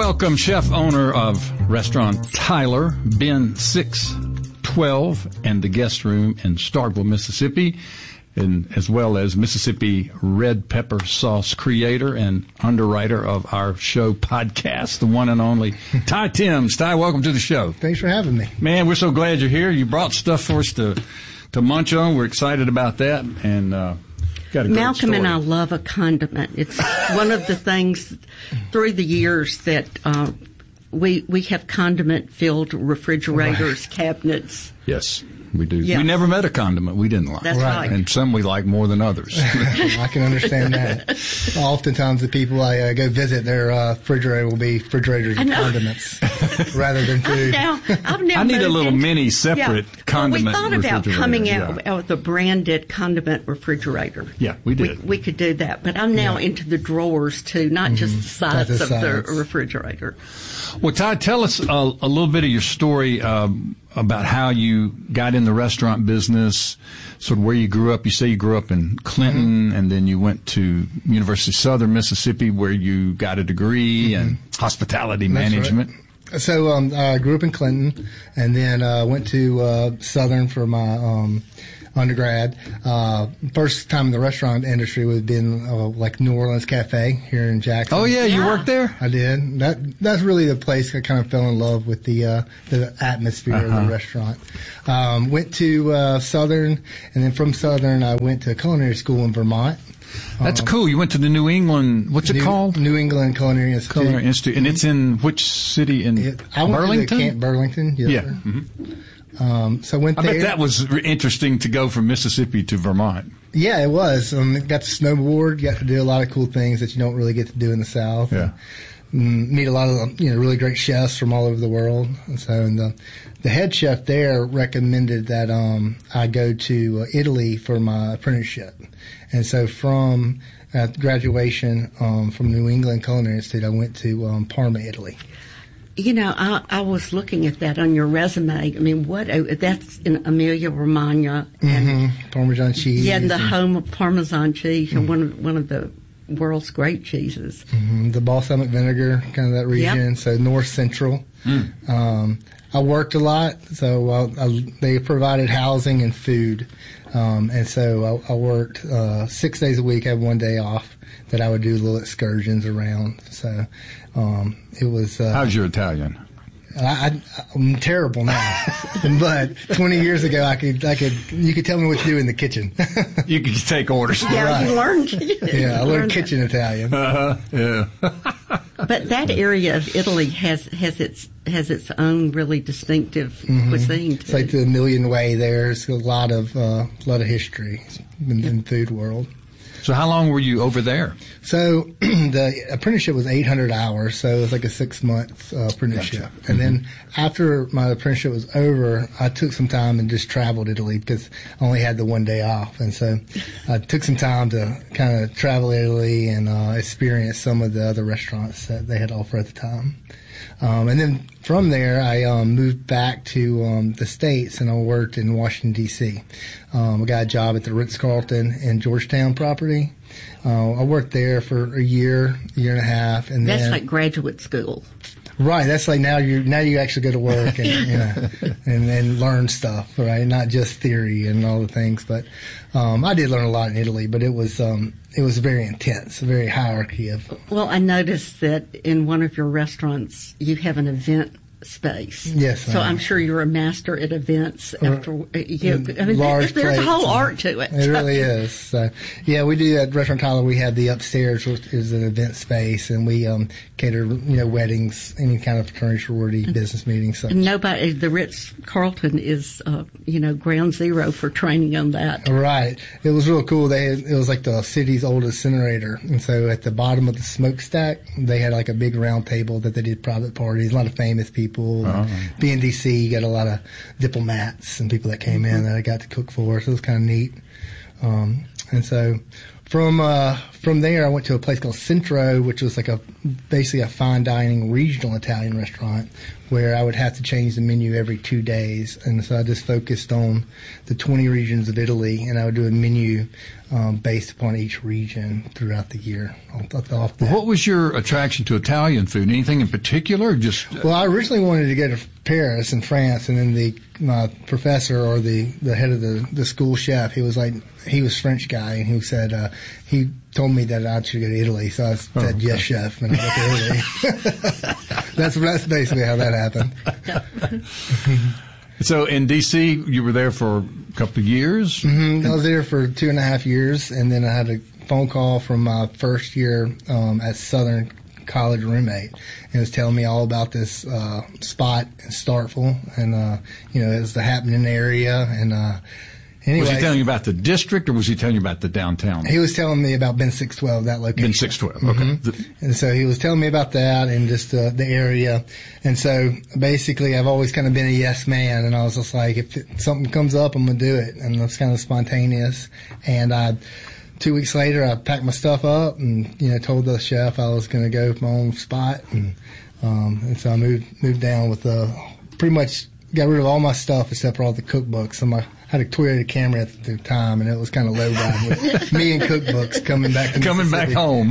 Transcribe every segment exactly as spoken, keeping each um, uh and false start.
welcome chef owner of Restaurant Tyler, Ben six twelve, and the Guest Room in Starkville, Mississippi, and as well as Mississippi red pepper sauce creator and underwriter of our show podcast, the one and only Ty Timms. Ty, welcome to the show. Thanks for having me. Man, we're so glad you're here. You brought stuff for us to to munch on. We're excited about that, and uh, got a great Malcolm story. and I love a condiment. It's one of the things through the years that uh, we we have condiment-filled refrigerators, right. cabinets. Yes. We do. Yes. We never met a condiment we didn't like. That's right. And some we like more than others. I can understand that. Oftentimes the people I uh, go visit, their uh, refrigerator will be refrigerators and condiments rather than food. I've now, I've now I need a little into, mini separate yeah. condiment well, we thought about coming out, yeah. out with a branded condiment refrigerator. Yeah, we did. We, we could do that. But I'm now yeah. into the drawers, too, not mm-hmm. just the sides the of sides. the refrigerator. Well, Ty, tell us a, a little bit of your story um, about how you got in the restaurant business, sort of where you grew up. You say you grew up in Clinton, mm-hmm. and then you went to University of Southern Mississippi where you got a degree mm-hmm. in hospitality That's management. Right. So um, I grew up in Clinton, and then uh, went to uh, Southern for my um, undergrad. Uh, first time in the restaurant industry would have been uh, like New Orleans Cafe here in Jackson. Oh yeah, you yeah. worked there? I did. That that's really the place I kind of fell in love with the uh, the atmosphere uh-huh. of the restaurant. Um, went to uh, Southern, and then from Southern I went to culinary school in Vermont. That's um, cool. You went to the New England, what's New, it called? New England Culinary Institute. Culinary Institute. And it's in which city? In it, I went Burlington? To Camp Burlington, yes, yeah. Sir. Mm-hmm. Um, so I went I there. bet that was interesting to go from Mississippi to Vermont. Yeah, it was. Um, got to snowboard, got to do a lot of cool things that you don't really get to do in the South. Yeah. And meet a lot of, you know, really great chefs from all over the world. And so, and the, the head chef there recommended that, um, I go to uh, Italy for my apprenticeship. And so from uh, graduation, um, from New England Culinary Institute, I went to, um, Parma, Italy. You know, I, I was looking at that on your resume. I mean, what, that's in Emilia Romagna. And, mm-hmm. Parmesan cheese. Yeah, and the home of Parmesan cheese, mm-hmm. one of, one of the world's great cheeses. Mm-hmm. The balsamic vinegar, kind of that region. Yep. So north central. Mm. Um, I worked a lot, so I, I, they provided housing and food. Um, and so I, I worked uh, six days a week. I had one day off that I would do little excursions around. So um, it was. Uh, How's your Italian? I, I'm terrible now, but twenty years ago, I could, I could, you could tell me what to do in the kitchen. You could take orders. Yeah, right. you learned. Yeah, I learned, learned kitchen that. Italian. Uh-huh, yeah. But that area of Italy has has its has its own really distinctive mm-hmm. cuisine. Too. It's like the Million Way. There's a lot of uh, lot of history in, in the food world. So how long were you over there? So the apprenticeship was eight hundred hours, so it was like a six-month uh, apprenticeship. Gotcha. And mm-hmm. then after my apprenticeship was over, I took some time and just traveled Italy because I only had the one day off. And so I took some time to kind of travel Italy and uh, experience some of the other restaurants that they had to offer at the time. Um, and then from there, I um, moved back to um, the States, and I worked in Washington, D C Um, I got a job at the Ritz-Carlton in Georgetown property. Uh, I worked there for a year, year and a half. And That's then, like graduate school. Right. That's like now you now you actually go to work and you know, and, and learn stuff, right? Not just theory and all the things. But um, I did learn a lot in Italy, but it was um, it was very intense, a very hierarchy of. Well, I noticed that in one of your restaurants you have an event space. Yes. So I'm sure you're a master at events. After or, you, I mean, large there's, there's a whole plates. art to it. It really is. So, yeah, we do at Restaurant Tyler. We have the upstairs, which is an event space, and we um, cater, you know, weddings, any kind of fraternity, sorority, business meetings. So. Nobody, the Ritz Carlton is, uh, you know, ground zero for training on that. Right. It was real cool. They had, it was like the city's oldest incinerator, and so at the bottom of the smokestack, they had like a big round table that they did private parties. A lot of famous people. Uh-huh. B and D C got a lot of diplomats and people that came in that I got to cook for, so it was kind of neat. Um, and so from uh, from there, I went to a place called Centro, which was like a basically a fine dining regional Italian restaurant where I would have to change the menu every two days. And so I just focused on the twenty regions of Italy, and I would do a menu um, based upon each region throughout the year. Off, off that. What was your attraction to Italian food? Anything in particular? Or just well, I originally wanted to go to Paris in France, and then the my professor or the, the head of the, the school chef, he was like, he was a French guy, and he said, uh, he told me that I should go to Italy. So I said, oh, okay. yes, chef, and I went to Italy. that's, that's basically how that happened. So in D C, you were there for a couple of years? Mm-hmm. I was there for two and a half years, and then I had a phone call from my first year um, at Southern College roommate, and was telling me all about this uh, spot in Starkville, and uh, you know, it was the happening area, and uh, anyway. Was he telling you about the district, or was he telling you about the downtown? He was telling me about Ben six twelve, that location. Ben six twelve, okay. Mm-hmm. And so he was telling me about that and just uh, the area. And so basically I've always kind of been a yes man, and I was just like, if it, something comes up, I'm going to do it. And it's kind of spontaneous. And I, two weeks later, I packed my stuff up and, you know, told the chef I was going to go to my own spot. And, um, and so I moved, moved down with, uh, pretty much got rid of all my stuff except for all the cookbooks. So my, I had a Toyota Camry at the time, and it was kind of low riding with me and cookbooks coming back to Coming back home.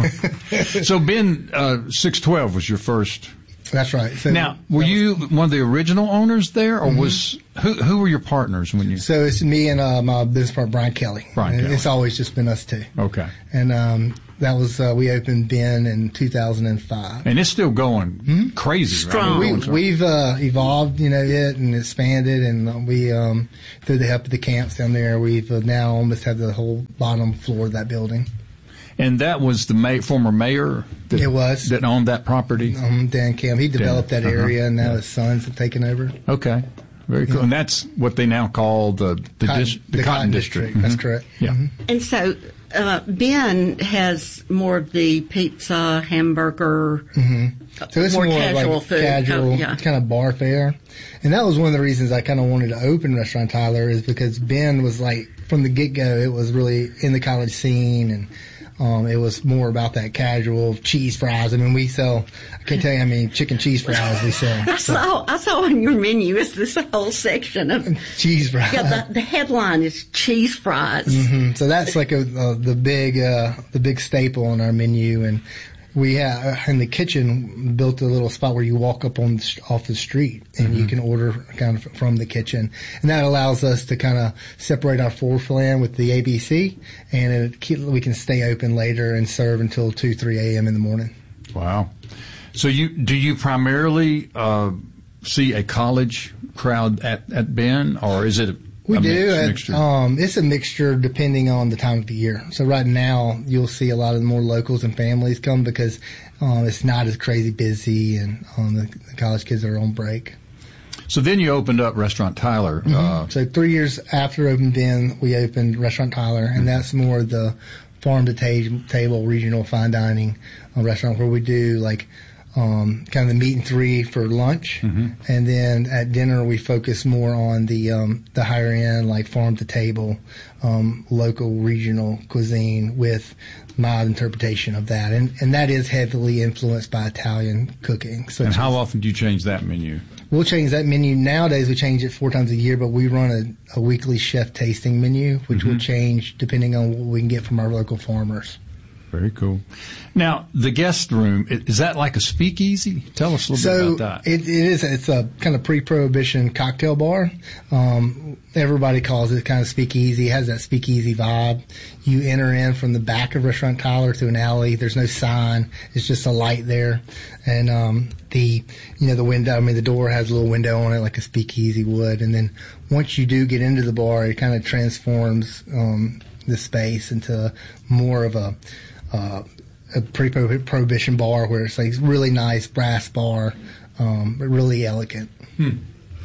So Ben, uh, six twelve was your first. That's right. So now, were you one of the original owners there, or mm-hmm. was who who were your partners when you? So it's me and uh, my business partner Brian Kelly. Brian Kelly. It's always just been us two. Okay. And um, that was uh, we opened Ben in two thousand five. And it's still going mm-hmm. crazy. Strong. Right? We, we've uh, evolved, you know, it and expanded, and we um, through the help of the camps down there, we've uh, now almost have the whole bottom floor of that building. And that was the may, former mayor that, it was. that owned that property? Um, Dan Kemp. He developed Dan. that area, uh-huh. and now yeah. his sons have taken over. Okay. Very cool. Yeah. And that's what they now call the the, Cotton, dis, the, the Cotton, Cotton District. District. That's mm-hmm. correct. Yeah. Mm-hmm. And so uh, Ben has more of the pizza, hamburger, mm-hmm. so it's more, more casual like food. Casual, oh, yeah. kind of bar fare. And that was one of the reasons I kind of wanted to open Restaurant Tyler, is because Ben was like, from the get-go, it was really in the college scene, and Um, it was more about that casual cheese fries. I mean, we sell, I can't tell you how many chicken cheese fries we sell. I so. saw, I saw on your menu is this whole section of cheese fries. Yeah, the, the headline is cheese fries. Mm-hmm. So that's like a, uh, the big, uh, the big staple on our menu. And we have, in the kitchen, built a little spot where you walk up on off the street, and mm-hmm. you can order kind of from the kitchen, and that allows us to kind of separate our floor plan with the A B C, and it, we can stay open later and serve until two, three a.m. in the morning. Wow! So you do you primarily uh, see a college crowd at at Ben, or is it a We a do. Mix, At, mixture? Um, it's a mixture depending on the time of the year. So right now, you'll see a lot of the more locals and families come because um, it's not as crazy busy, and um, the, the college kids are on break. So then you opened up Restaurant Tyler. Mm-hmm. Uh, so three years after opened Ben, we opened Restaurant Tyler, and that's more the farm to ta- table regional fine dining uh, restaurant where we do like Um, kind of the meat and three for lunch, mm-hmm. and then at dinner we focus more on the um, the higher end, like farm to table, um, local regional cuisine with my interpretation of that, and and that is heavily influenced by Italian cooking. So and how often do you change that menu? We'll change that menu. Nowadays we change it four times a year, but we run a, a weekly chef tasting menu, which mm-hmm. will change depending on what we can get from our local farmers. Very cool. Now, the guest room, is that like a speakeasy? Tell us a little so bit about that. It, it is. It's a kind of pre-prohibition cocktail bar. Um, everybody calls it kind of speakeasy. It has that speakeasy vibe. You enter in from the back of Restaurant Tyler to an alley. There's no sign. It's just a light there. And um, the, you know, the window, I mean, the door has a little window on it like a speakeasy would. And then once you do get into the bar, it kind of transforms um, the space into more of a Uh, a pre-prohibition bar where it's like really nice brass bar, um, but really elegant. Hmm.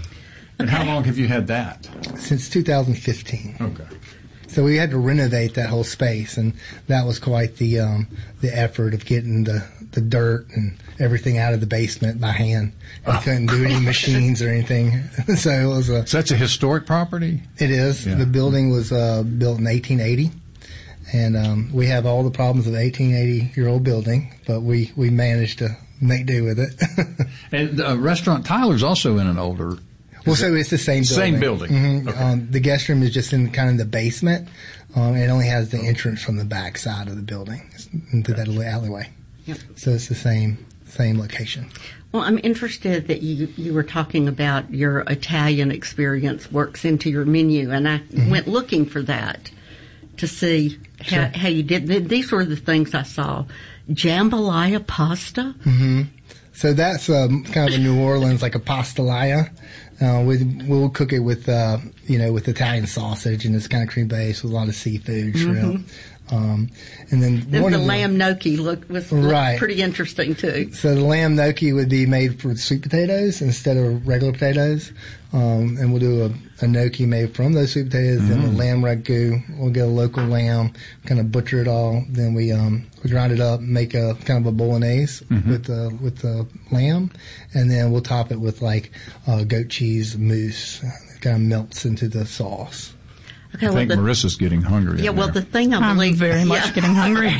And how long have you had that? Since two thousand fifteen. Okay. So we had to renovate that whole space, and that was quite the um, the effort of getting the, the dirt and everything out of the basement by hand. We oh. couldn't do any machines or anything. So it was a. So that's a historic property? It is. Yeah. The building was uh, built in eighteen eighty. And um, we have all the problems of an eighteen eighty-year-old building, but we, we managed to make do with it. And uh, Restaurant Tyler's also in an older Well, so it's the same building. Same building. Mm-hmm. Okay. Um, the guest room is just in kind of the basement. Um, it only has the entrance from the back side of the building into that little alleyway. Yep. So it's the same same location. Well, I'm interested that you you were talking about your Italian experience works into your menu, and I mm-hmm. went looking for that to see how, sure. how you did. These were the things I saw. Jambalaya pasta? Mm-hmm. So that's um, kind of a New Orleans, like a pastelaya. Uh, we, we'll cook it with, uh, you know, with Italian sausage, and it's kind of cream based with a lot of seafood, shrimp. Mm-hmm. Um, and then and one the of lamb gnocchi look, was looked right. pretty interesting too. So the lamb gnocchi would be made for sweet potatoes instead of regular potatoes. Um, and we'll do a, a gnocchi made from those sweet potatoes. Mm-hmm. Then the lamb ragu, we'll get a local lamb, kind of butcher it all. Then we um, we grind it up, make a kind of a bolognese mm-hmm. with the with the lamb, and then we'll top it with like uh, goat cheese mousse. It kind of melts into the sauce. Okay, I well, think the, Marissa's getting hungry. Yeah, well, there. the thing I I'm believe very much yeah. getting hungry.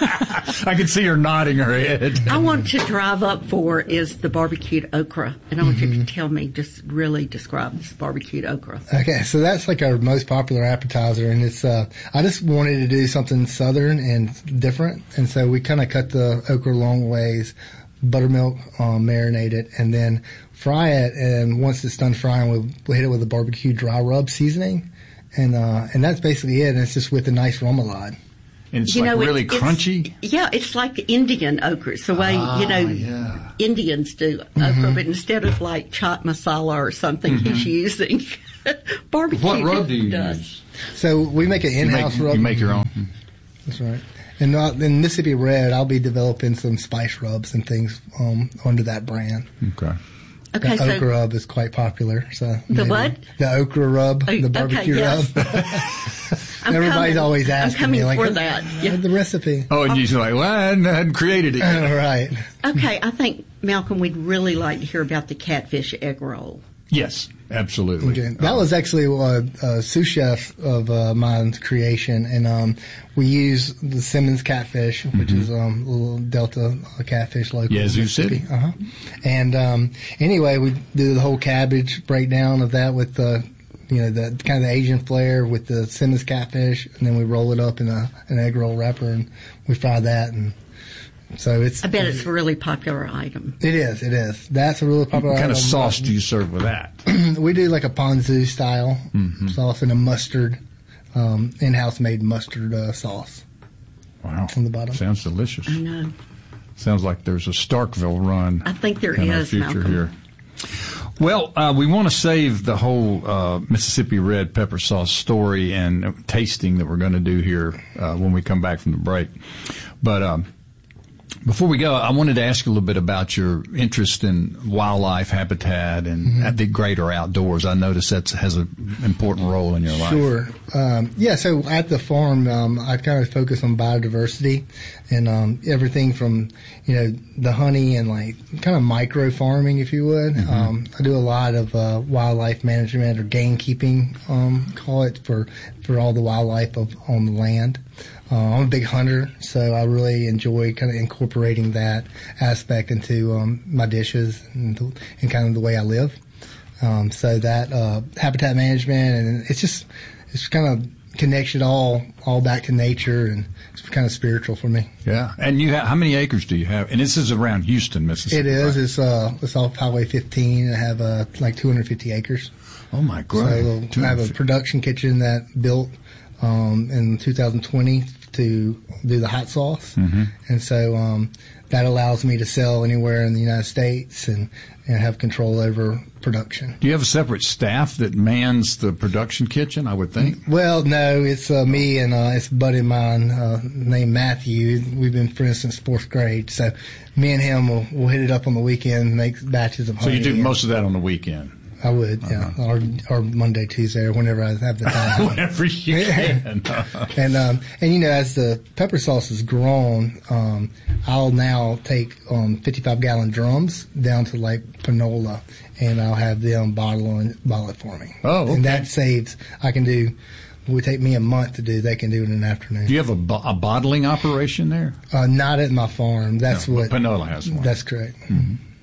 I can see her nodding her head. I want to drive up for is the barbecued okra, and I want mm-hmm. you to tell me, just really describe this barbecued okra. Okay, so that's like our most popular appetizer, and it's. Uh, I just wanted to do something southern and different, and so we kind of cut the okra long ways, buttermilk, um, marinate it, and then fry it. And once it's done frying, we'll, we'll hit it with a barbecue dry rub seasoning. And uh, and that's basically it. And it's just with a nice remoulade. And it's you like know, really it, crunchy? It's, yeah, it's like Indian okra. It's the way, ah, you know, yeah. Indians do okra. Mm-hmm. But instead of like chaat masala or something, mm-hmm. he's using barbecue. What rub do you does. use? So we make an in-house you make, rub. You make your own? That's right. And uh, in Mississippi Red, I'll be developing some spice rubs and things um, under that brand. Okay. Okay, the so okra rub is quite popular. So the what? The okra rub, oh, the barbecue okay, yes. rub. Everybody's coming, always asking I'm coming me, like, for oh, that. Yeah. The recipe. Oh, and you're like, well, I hadn't, I hadn't created it yet. Right. Okay, I think, Malcolm, we'd really like to hear about the catfish egg roll. Yes, absolutely. Okay. That um, was actually a, a sous chef of uh, mine's creation, and um, we use the Simmons catfish, which mm-hmm. is um, a little Delta catfish local. Yazoo City. Uh-huh. And um, anyway, we do the whole cabbage breakdown of that with the, you know, the kind of the Asian flair with the Simmons catfish, and then we roll it up in a an egg roll wrapper, and we fry that, and so it's. I bet it's a really popular item. It is. It is. That's a really popular item. What kind item. of sauce do you serve with that? We do like a ponzu style mm-hmm. sauce and a mustard, um, in-house made mustard uh, sauce. Wow. On the bottom. Sounds delicious. I know. Sounds like there's a Starkville run. I think there in is, our future Malcolm. here. Well, uh, we want to save the whole uh, Mississippi red pepper sauce story and tasting that we're going to do here uh, when we come back from the break. But um, before we go, I wanted to ask you a little bit about your interest in wildlife habitat and mm-hmm. at the greater outdoors. I notice that has an important role in your life. Sure. Um, yeah, so at the farm, um, I kind of focus on biodiversity and um, everything from, you know, the honey and like kind of micro farming, if you would. Mm-hmm. Um, I do a lot of uh, wildlife management or gamekeeping, um, call it, for, for all the wildlife of, on the land. Uh, I'm a big hunter, so I really enjoy kind of incorporating that aspect into um, my dishes and, and kind of the way I live. Um, so that uh, habitat management, and it's just it's kind of connects it all all back to nature, and it's kind of spiritual for me. Yeah, and you have, how many acres do you have? And this is around Houston, Mississippi. It is. Right? It's uh it's off Highway fifteen. I have uh, like two hundred fifty acres. Oh my God! So I have a production kitchen that built um, in two thousand twenty. To do the hot sauce, mm-hmm. and so um, that allows me to sell anywhere in the United States and, and have control over production. Do you have a separate staff that mans the production kitchen, I would think? Well, no, it's uh, me and uh, it's a buddy of mine uh, named Matthew. We've been friends since fourth grade, so me and him will will hit it up on the weekend, make batches of honey. So you do most of that on the weekend? I would, yeah, uh-huh. or or Monday, Tuesday, or whenever I have the time. Whenever you can. and um, and you know, as the pepper sauce has grown, um, I'll now take um, fifty-five gallon drums down to like Panola, and I'll have them bottle and bottle it for me. Oh, okay. And that saves. I can do. It would take me a month to do. They can do it in an afternoon. Do you have a, bo- a bottling operation there? Uh, not at my farm. That's no, what Panola has one. That's correct. Mm-hmm.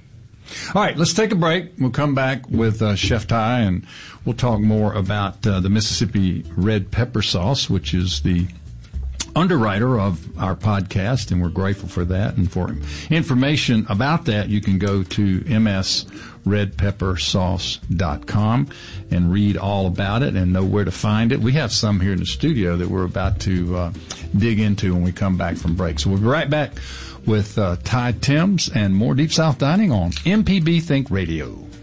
All right, let's take a break. We'll come back with uh, Chef Ty, and we'll talk more about uh, the Mississippi Red Pepper Sauce, which is the underwriter of our podcast, and we're grateful for that. And for information about that, you can go to m s red pepper sauce dot com and read all about it and know where to find it. We have some here in the studio that we're about to uh, dig into when we come back from break. So we'll be right back with uh, Ty Timms and more Deep South Dining on M P B Think Radio.